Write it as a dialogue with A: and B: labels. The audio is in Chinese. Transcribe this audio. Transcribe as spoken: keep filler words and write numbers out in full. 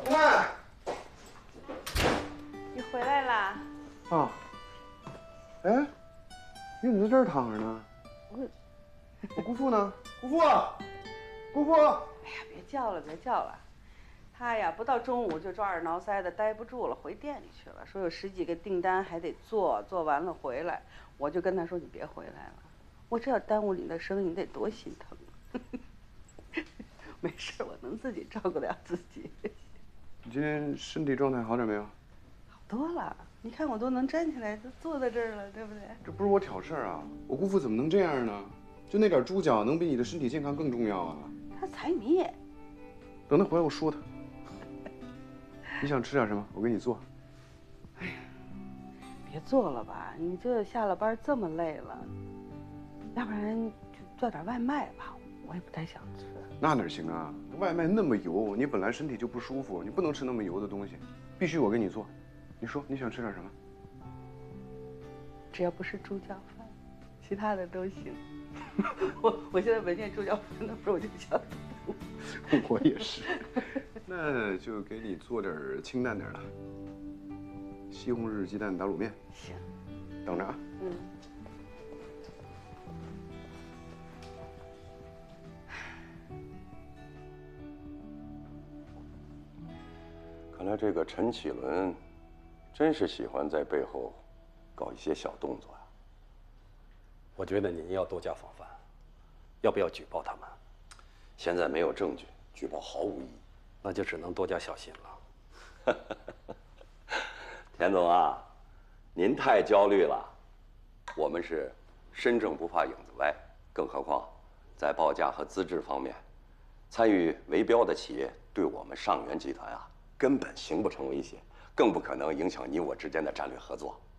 A: 妈，
B: 你回来啦？
A: 啊，哎，你怎么在这儿躺着呢？
B: 我，
A: 我姑父呢？姑父，姑父！
B: 哎呀，别叫了，别叫了。他呀，不到中午就抓耳挠腮的，待不住了，回店里去了。说有十几个订单还得做，做完了回来。我就跟他说：“你别回来了，我这要耽误你的生意，你得多心疼。”没事，我能自己照顾了自己。
A: 你今天身体状态好点没有？
B: 好多了，你看我都能站起来，都坐在这儿了，对不对？
A: 这不是我挑事儿啊！我姑父怎么能这样呢？就那点猪脚，能比你的身体健康更重要啊！
B: 他踩你。
A: 等他回来，我说他。你想吃点什么？我给你做。
B: 哎呀，别做了吧，你这下了班这么累了，要不然就叫点外卖吧，我也不太想吃。
A: 那哪行啊？外卖那么油，你本来身体就不舒服，你不能吃那么油的东西，必须我给你做。你说你想吃点什么？
B: 只要不是猪脚饭，其他的都行。我我现在闻见猪脚饭的味儿我就想吐。
A: 我也是。那就给你做点清淡点的，西红柿鸡蛋打卤面。
B: 行，
A: 等着啊。
B: 嗯。
C: 看来这个陈启伦，真是喜欢在背后搞一些小动作呀。
D: 我觉得您要多加防范，要不要举报他们？
C: 现在没有证据，举报毫无意义。
D: 那就只能多加小心了。
C: 田总啊，您太焦虑了。我们是身正不怕影子歪，更何况在报价和资质方面，参与围标的企业对我们上元集团啊根本形不成威胁，更不可能影响你我之间的战略合作。